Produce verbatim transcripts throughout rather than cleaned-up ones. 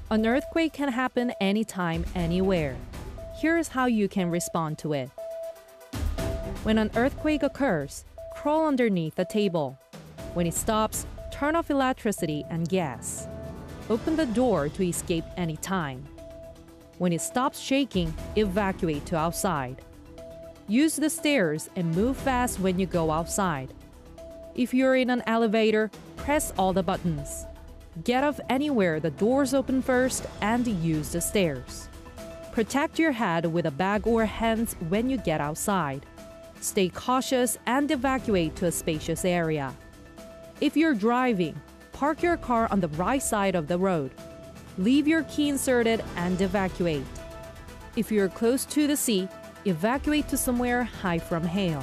An earthquake can happen anytime, anywhere. Here's how you can respond to it. When an earthquake occurs, crawl underneath a table. When it stops, turn off electricity and gas. Open the door to escape anytime. When it stops shaking, evacuate to outside. Use the stairs and move fast when you go outside. If you're in an elevator, press all the buttons. Get off anywhere the doors open first and use the stairs. Protect your head with a bag or hands when you get outside. Stay cautious and evacuate to a spacious area. If you're driving, park your car on the right side of the road. Leave your key inserted and evacuate. If you're close to the sea, evacuate to somewhere high from hail.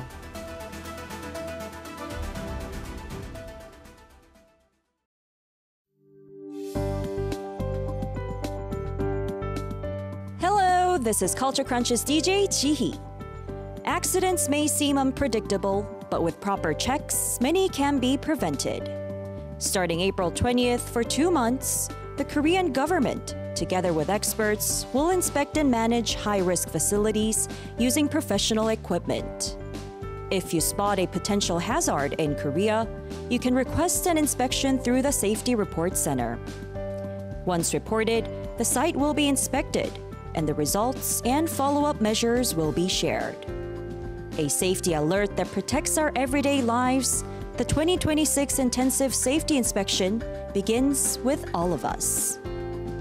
Hello, this is Culture Crunch's D J Jihi. Accidents may seem unpredictable, but with proper checks, many can be prevented. Starting April twentieth for two months, the Korean government, together with experts, will inspect and manage high-risk facilities using professional equipment. If you spot a potential hazard in Korea, you can request an inspection through the Safety Report Center. Once reported, the site will be inspected, and the results and follow-up measures will be shared. A safety alert that protects our everyday lives, the twenty twenty-six Intensive Safety Inspection begins with all of us.